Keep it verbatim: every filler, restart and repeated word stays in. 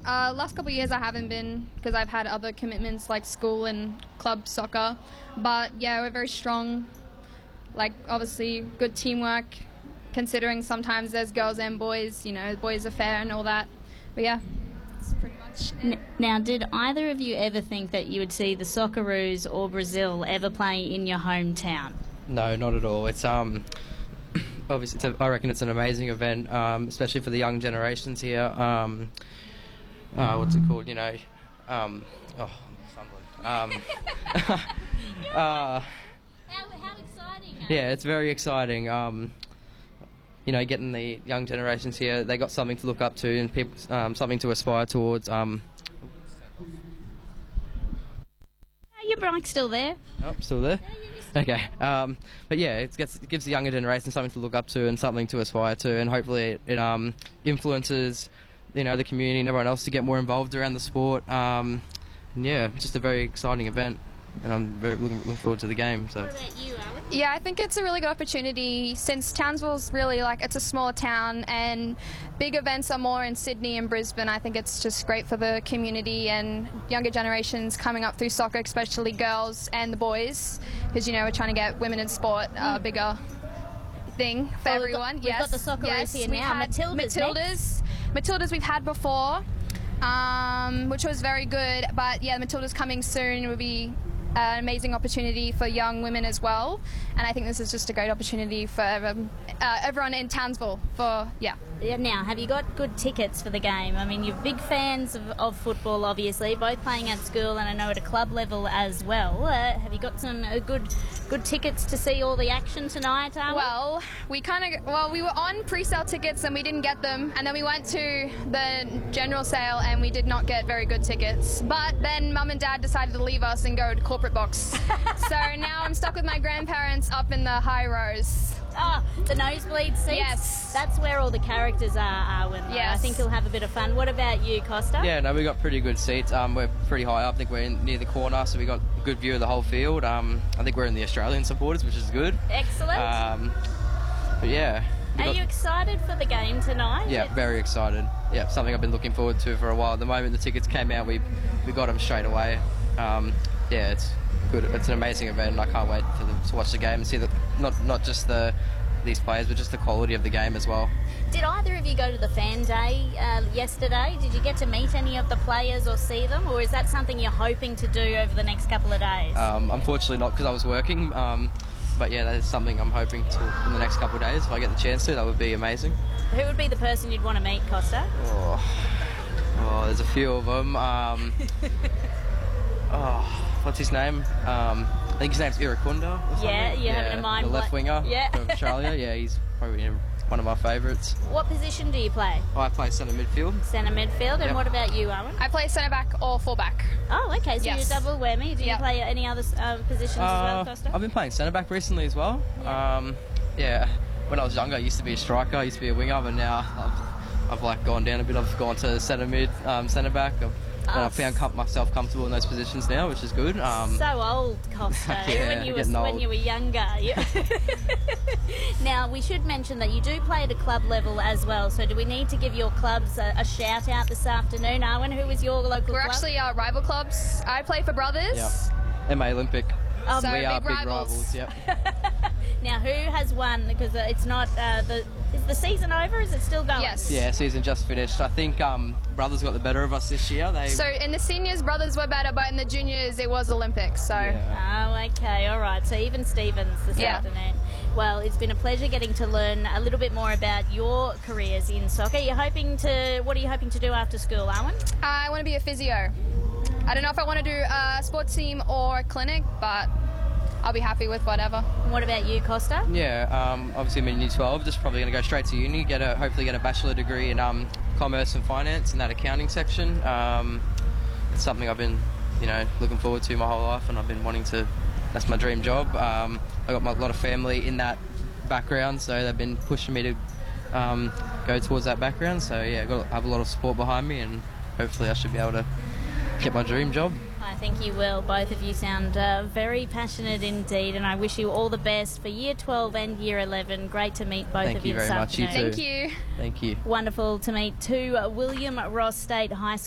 Uh, last couple of years I haven't been because I've had other commitments like school and club soccer. But yeah, we're very strong. Like obviously good teamwork, considering sometimes there's girls and boys. You know, boys are fair and all that. But yeah, that's pretty much it. N- Now, did either of you ever think that you would see the Socceroos or Brazil ever play in your hometown? No, not at all. It's um, obviously, it's a, I reckon it's an amazing event, um, especially for the young generations here. Um, uh, what's it called? You know, um, oh, Sunderland. Um, uh, How, how exciting! yeah, it's very exciting. Um, you know, getting the young generations here, they got something to look up to and people, um, something to aspire towards. Um, Are your bike's still there? oh, still there? Okay, um, but yeah, it, gets, it gives the younger generation something to look up to and something to aspire to, and hopefully it, it um, influences, you know, the community and everyone else to get more involved around the sport. Um, and yeah, just a very exciting event, and I'm very looking, looking forward to the game. So. What about you, Alan? Yeah, I think it's a really good opportunity since Townsville's really like it's a smaller town and big events are more in Sydney and Brisbane. I think it's just great for the community and younger generations coming up through soccer, especially girls and the boys, because you know we're trying to get women in sport a bigger thing for Well, we've got- everyone. we've yes, got the Socceroos yes, here we've now. had Matilda's Matildas, Matildas we've had before, um, which was very good. But yeah, Matilda's coming soon. It would be an amazing opportunity for young women as well, and I think this is just a great opportunity for um, uh, everyone in Townsville for yeah. Yeah, now, have you got good tickets for the game? I mean, you're big fans of, of football, obviously, both playing at school and I know at a club level as well. Uh, have you got some uh, good good tickets to see all the action tonight, Arwen? Well, we kind of well we were on pre-sale tickets and we didn't get them, and then we went to the general sale and we did not get very good tickets. But then Mum and Dad decided to leave us and go to corporate box. So now I'm stuck with my grandparents up in the high rows. Ah, the nosebleed seats? Yes. That's where all the characters are, Arwen. though. I Yes. think you'll have a bit of fun. What about you, Costa? Yeah, no, we got pretty good seats. Um, we're pretty high up. I think we're in, near the corner, so we got a good view of the whole field. Um, I think we're in the Australian supporters, which is good. Excellent. Um, but yeah. we Are got- you excited for the game tonight? Yeah, very excited. Yeah, something I've been looking forward to for a while. The moment the tickets came out, we we got them straight away. Um, yeah, it's good. It's an amazing event, and I can't wait for them to watch the game and see the not not just the these players, but just the quality of the game as well. Did either of you go to the fan day uh, yesterday? Did you get to meet any of the players or see them, or is that something you're hoping to do over the next couple of days? Um, unfortunately, not because I was working. Um, but yeah, that is something I'm hoping to in the next couple of days. If I get the chance to, that would be amazing. Who would be the person you'd want to meet, Costa? Oh, oh there's a few of them. Um, oh, what's his name? Um, I think his name's Irukunda. Or something. Yeah, you have it in mind, The left like- winger yeah. from Australia. Yeah, he's probably one of my favourites. What position do you play? I play centre midfield. Centre midfield. And Yep. what about you, Owen? I play centre back or full back. Oh, okay, so Yes. you're double whammy. Do you Yep. play any other uh, positions as well, Uh, Costa? I've been playing centre back recently as well. Yeah. Um, yeah, when I was younger, I used to be a striker. I used to be a winger, but now I've, I've like gone down a bit. I've gone to centre mid, um, centre back. I've, and Oh, I've found com- myself comfortable in those positions now, which is good. Um, So old, Costa. Yeah, when you were getting when old. you were younger. Yeah. Now we should mention that you do play at a club level as well. So do we need to give your clubs a, a shout out this afternoon, Arwen? Who is your local We're club? actually uh, rival clubs. I play for Brothers. yeah, M A Olympic. Oh, So we big are big rivals. rivals. Yep. Now who has won? Because uh, it's not uh, the is the season over? Is it still going? Yes. Yeah, season just finished. I think um, Brothers got the better of us this year. They. So in the seniors, Brothers were better, but in the juniors, it was Olympics. So. Yeah. Oh, okay, all right. So even Stevens this Yeah. afternoon. Well, it's been a pleasure getting to learn a little bit more about your careers in soccer. You're hoping to. What are you hoping to do after school, Arwen? I want to be a physio. I don't know if I want to do a sports team or a clinic, but I'll be happy with whatever. And what about you, Costa? Yeah, um, obviously I'm in year twelve, just probably going to go straight to uni, get a hopefully get a bachelor degree in um, commerce and finance in that accounting section. Um, it's something I've been, you know, looking forward to my whole life, and I've been wanting to. That's my dream job. Um, I got my, a lot of family in that background, so they've been pushing me to um, go towards that background. So yeah, I've got I have a lot of support behind me, and hopefully I should be able to get my dream job. I think you will. Both of you sound uh, very passionate indeed, and I wish you all the best for Year twelve and Year eleven. Great to meet both Thank of you you this very much. You afternoon. too. Thank you. Thank you. Wonderful to meet two uh, William Ross State High School